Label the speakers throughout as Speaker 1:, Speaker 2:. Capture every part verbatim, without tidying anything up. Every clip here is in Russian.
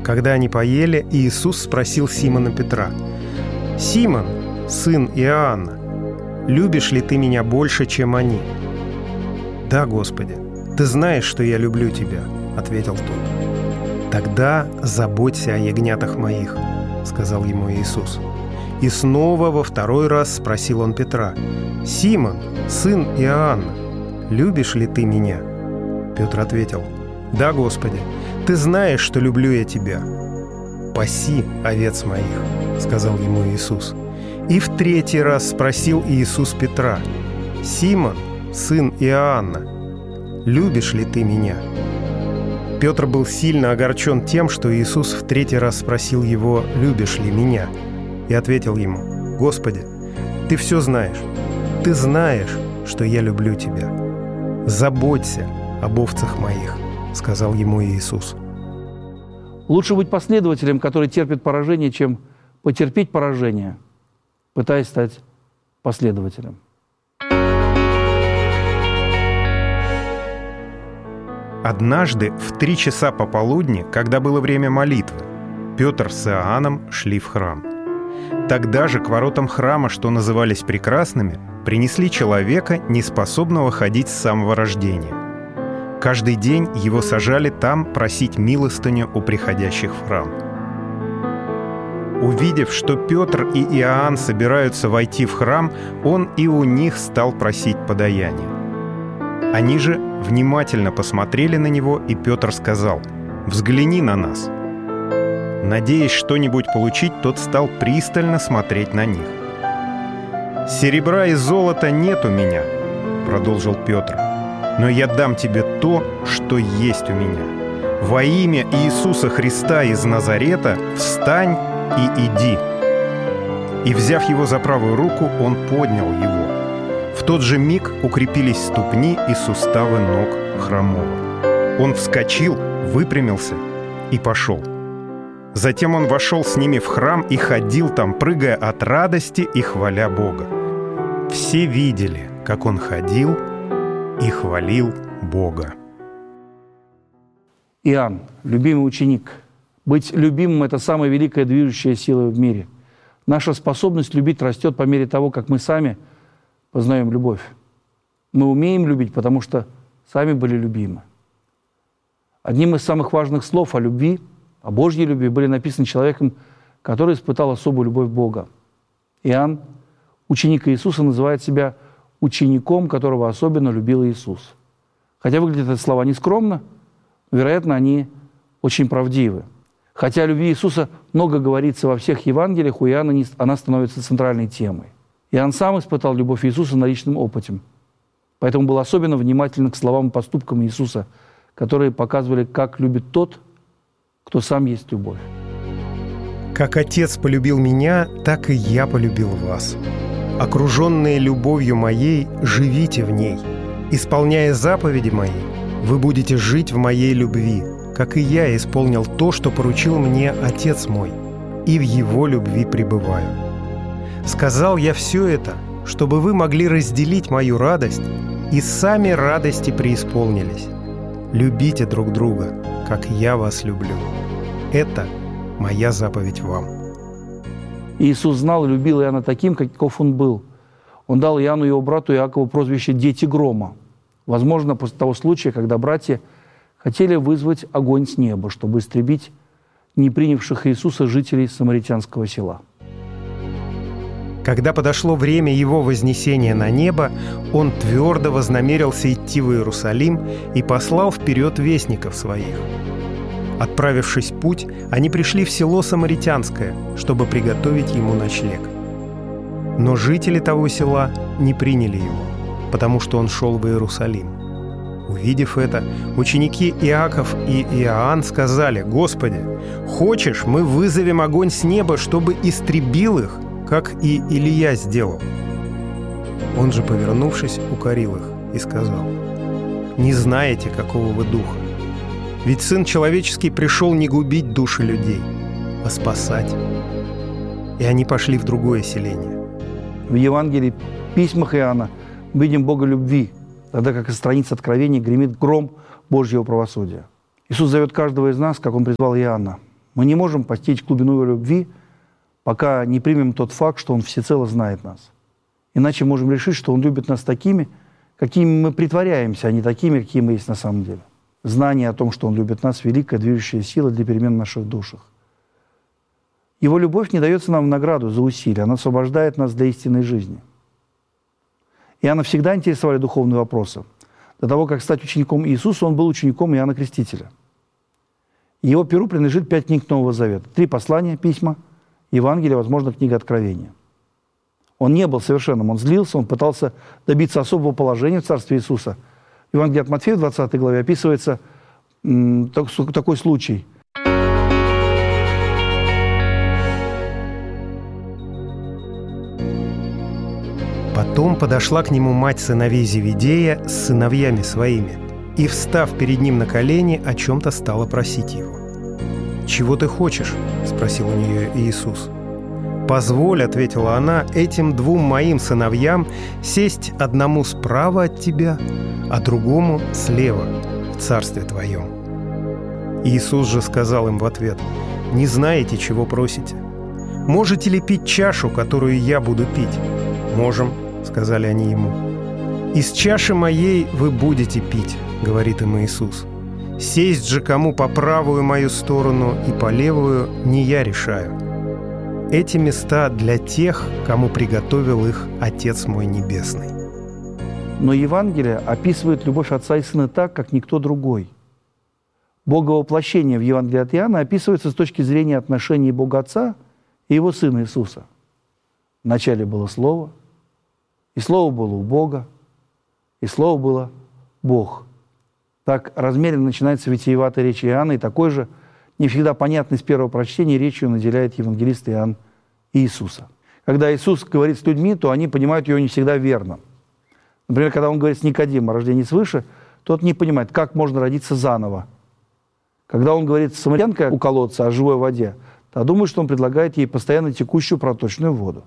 Speaker 1: Когда они поели, Иисус спросил Симона Петра: «Симон, сын Иоанна, любишь ли ты меня больше, чем они?» «Да, Господи, ты знаешь, что я люблю тебя», — ответил тот. «Тогда заботься о ягнятах моих», — сказал ему Иисус. И снова во второй раз спросил он Петра: «Симон, сын Иоанна, любишь ли ты меня?» Петр ответил: «Да, Господи, ты знаешь, что люблю я тебя». «Паси овец моих», — сказал ему Иисус. И в третий раз спросил Иисус Петра: «Симон, сын Иоанна, любишь ли ты меня?» Петр был сильно огорчен тем, что Иисус в третий раз спросил его: «Любишь ли меня?» И ответил ему: «Господи, ты все знаешь. Ты знаешь, что я люблю тебя. Заботься об овцах моих», — сказал ему Иисус.
Speaker 2: Лучше быть последователем, который терпит поражение, чем потерпеть поражение, пытаясь стать последователем.
Speaker 1: Однажды в три часа пополудни, когда было время молитвы, Петр с Иоанном шли в храм. Тогда же к воротам храма, что назывались Прекрасными, принесли человека, неспособного ходить с самого рождения. Каждый день его сажали там просить милостыню у приходящих в храм. Увидев, что Петр и Иоанн собираются войти в храм, он и у них стал просить подаяние. Они же внимательно посмотрели на него, и Петр сказал: «Взгляни на нас». Надеясь что-нибудь получить, тот стал пристально смотреть на них. «Серебра и золота нет у меня», — продолжил Петр, «но я дам тебе то, что есть у меня. Во имя Иисуса Христа из Назарета встань и иди». И, взяв его за правую руку, он поднял его. В тот же миг укрепились ступни и суставы ног хромого. Он вскочил, выпрямился и пошел. Затем он вошел с ними в храм и ходил там, прыгая от радости и хваля Бога. Все видели, как он ходил и хвалил Бога.
Speaker 2: Иоанн, любимый ученик. Быть любимым – это самая великая движущая сила в мире. Наша способность любить растет по мере того, как мы сами познаем любовь. Мы умеем любить, потому что сами были любимы. Одним из самых важных слов о любви, о Божьей любви, были написаны человеком, который испытал особую любовь Бога. Иоанн, ученик Иисуса, называет себя учеником, которого особенно любил Иисус. Хотя выглядят эти слова нескромно, вероятно, они очень правдивы. Хотя о любви Иисуса много говорится во всех Евангелиях, у Иоанна она становится центральной темой. Иоанн сам испытал любовь Иисуса на личном опыте. Поэтому был особенно внимателен к словам и поступкам Иисуса, которые показывали, как любит тот, кто сам есть любовь.
Speaker 1: «Как Отец полюбил меня, так и я полюбил вас. Окруженные любовью моей, живите в ней. Исполняя заповеди мои, вы будете жить в моей любви, как и я исполнил то, что поручил мне Отец мой, и в Его любви пребываю. Сказал я все это, чтобы вы могли разделить мою радость и сами радости преисполнились. Любите друг друга, как я вас люблю. Это моя заповедь вам».
Speaker 2: Иисус знал и любил Иоанна таким, каков он был. Он дал Иоанну и его брату Иакову прозвище «Дети грома». Возможно, после того случая, когда братья хотели вызвать огонь с неба, чтобы истребить не принявших Иисуса жителей самаритянского села.
Speaker 1: Когда подошло время его вознесения на небо, он твердо вознамерился идти в Иерусалим и послал вперед вестников своих. Отправившись в путь, они пришли в село Самаритянское, чтобы приготовить ему ночлег. Но жители того села не приняли его, потому что он шел в Иерусалим. Увидев это, ученики Иаков и Иоанн сказали: «Господи, хочешь, мы вызовем огонь с неба, чтобы истребил их, как и Илия сделал?» Он же, повернувшись, укорил их и сказал: «Не знаете, какого вы духа. Ведь Сын Человеческий пришел не губить души людей, а спасать». И они пошли в другое селение.
Speaker 2: В Евангелии, письмах Иоанна мы видим Бога любви, тогда как из страниц Откровений гремит гром Божьего правосудия. Иисус зовет каждого из нас, как Он призвал Иоанна. Мы не можем постичь глубину его любви, пока не примем тот факт, что он всецело знает нас. Иначе можем решить, что он любит нас такими, какими мы притворяемся, а не такими, какие мы есть на самом деле. Знание о том, что он любит нас, великая движущая сила для перемен в наших душах. Его любовь не дается нам в награду за усилия, она освобождает нас для истинной жизни. Иоанна всегда интересовали духовные вопросы. До того, как стать учеником Иисуса, он был учеником Иоанна Крестителя. Его перу принадлежит пять книг Нового Завета. Три послания, письма, Евангелие, возможно, книга Откровения. Он не был совершенным, он злился, он пытался добиться особого положения в Царстве Иисуса. В Евангелии от Матфея в двадцатой главе описывается м, такой случай.
Speaker 1: Потом подошла к нему мать сыновей Зеведея с сыновьями своими и, встав перед ним на колени, о чем-то стала просить его. «Чего ты хочешь?» – спросил у нее Иисус. «Позволь, — ответила она, — этим двум моим сыновьям сесть одному справа от тебя, а другому слева в царстве твоем». Иисус же сказал им в ответ: «Не знаете, чего просите. Можете ли пить чашу, которую я буду пить?» «Можем», — сказали они ему. «Из чаши моей вы будете пить, — говорит им Иисус. Сесть же кому по правую мою сторону и по левую не я решаю. Эти места для тех, кому приготовил их Отец мой Небесный».
Speaker 2: Но Евангелие описывает любовь Отца и Сына так, как никто другой. Боговоплощение в Евангелии от Иоанна описывается с точки зрения отношений Бога Отца и Его Сына Иисуса. Вначале было Слово, и Слово было у Бога, и Слово было Бог. Так размеренно начинается витиеватая речь Иоанна, и такой же, не всегда понятный с первого прочтения, речью наделяет евангелист Иоанн Иисуса. Когда Иисус говорит с людьми, то они понимают ее не всегда верно. Например, когда он говорит с Никодимом о рождении свыше, тот не понимает, как можно родиться заново. Когда он говорит с самарянкой у колодца о живой воде, то думает, что он предлагает ей постоянно текущую проточную воду.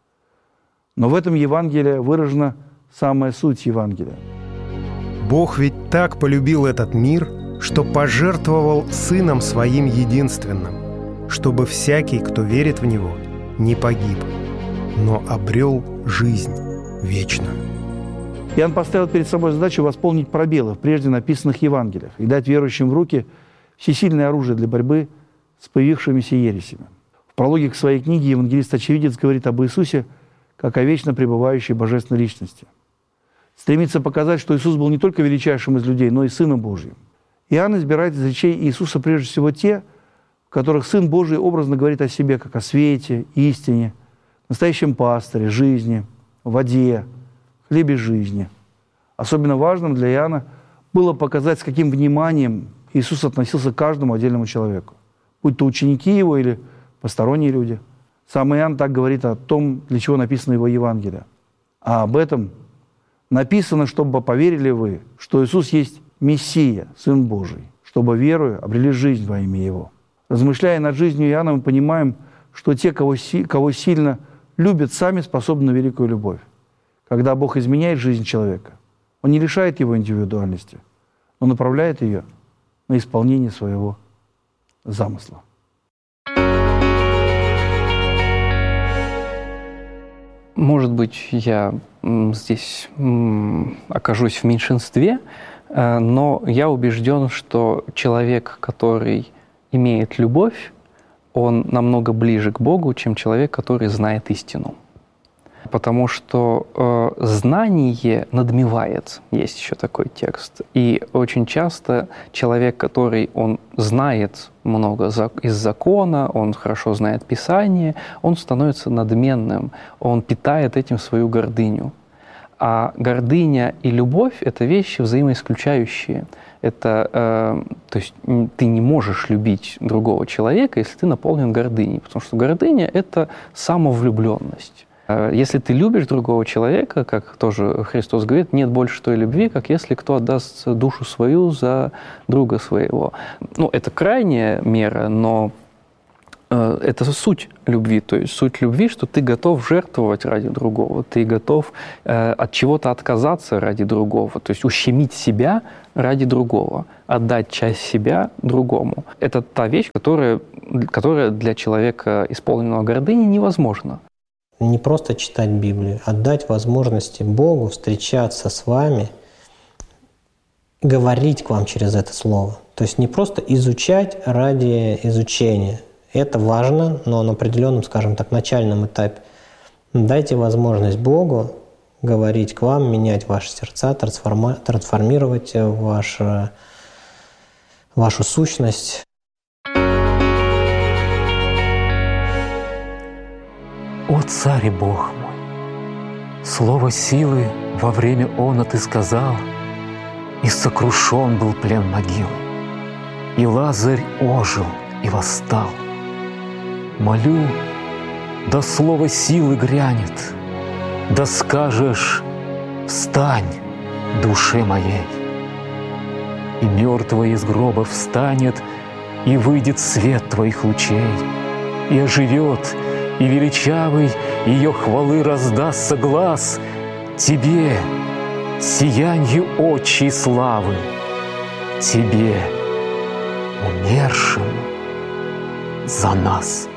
Speaker 2: Но в этом Евангелии выражена самая суть Евангелия.
Speaker 1: Бог ведь так полюбил этот мир, что пожертвовал Сыном Своим единственным, чтобы всякий, кто верит в Него, не погиб, но обрел жизнь вечную.
Speaker 2: Иоанн поставил перед собой задачу восполнить пробелы в прежде написанных Евангелиях и дать верующим в руки всесильное оружие для борьбы с появившимися ересями. В прологе к своей книге евангелист-очевидец говорит об Иисусе как о вечно пребывающей божественной личности. Стремится показать, что Иисус был не только величайшим из людей, но и Сыном Божьим. Иоанн избирает из речей Иисуса прежде всего те, в которых Сын Божий образно говорит о себе как о свете, истине, настоящем пастыре, жизни, воде, хлебе жизни. Особенно важным для Иоанна было показать, с каким вниманием Иисус относился к каждому отдельному человеку, будь то ученики Его или посторонние люди. Сам Иоанн так говорит о том, для чего написано Его Евангелие. А об этом написано, чтобы поверили вы, что Иисус есть Мессия, Сын Божий, чтобы, веруя, обрели жизнь во имя Его. Размышляя над жизнью Иоанна, мы понимаем, что те, кого, си, кого сильно любят, сами способны на великую любовь. Когда Бог изменяет жизнь человека, Он не лишает его индивидуальности, но направляет ее на исполнение своего замысла.
Speaker 3: Может быть, я здесь окажусь в меньшинстве, но я убежден, что человек, который имеет любовь, он намного ближе к Богу, чем человек, который знает истину. Потому что э, знание надмевает, есть еще такой текст. И очень часто человек, который он знает много из закона, он хорошо знает Писание, он становится надменным, он питает этим свою гордыню. А гордыня и любовь – это вещи взаимоисключающие. Это, э, то есть ты не можешь любить другого человека, если ты наполнен гордыней, потому что гордыня – это самовлюбленность. Если ты любишь другого человека, как тоже Христос говорит, нет больше той любви, как если кто отдаст душу свою за друга своего. Ну, это крайняя мера, но э, это суть любви. То есть суть любви, что ты готов жертвовать ради другого, ты готов э, от чего-то отказаться ради другого, то есть ущемить себя ради другого, отдать часть себя другому. Это та вещь, которая которое для человека, исполненного гордыни, невозможно.
Speaker 4: Не просто читать Библию, а дать возможности Богу встречаться с вами, говорить к вам через это слово. То есть не просто изучать ради изучения. Это важно, но на определенном, скажем так, начальном этапе. Дайте возможность Богу говорить к вам, менять ваши сердца, трансформа- трансформировать ваш, вашу сущность.
Speaker 5: О, Царь и Бог мой, слово силы во время она Ты сказал, и сокрушен был плен могилы, и Лазарь ожил и восстал. Молю, да слово силы грянет, да скажешь: «Встань, душе моей!» И мертвая из гроба встанет, и выйдет свет Твоих лучей, и оживет, и величавый ее хвалы раздастся глас Тебе, сиянью отчей славы, Тебе, умершим за нас.